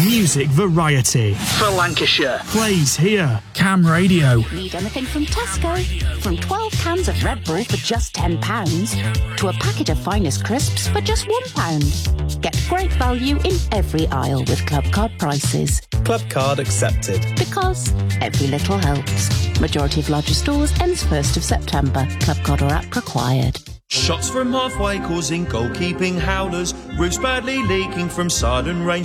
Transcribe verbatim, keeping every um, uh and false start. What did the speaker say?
Music variety. For Lancashire. Plays here. Cam Radio. Need anything from Tesco? From twelve cans of Red Bull for just ten pounds to a packet of Finest Crisps for just one pound. Get great value in every aisle with Club Card prices. Club Card accepted. Because every little helps. Majority of larger stores ends first of September. Club Card or app required. Shots from halfway causing goalkeeping howlers. Roofs badly leaking from sudden rain.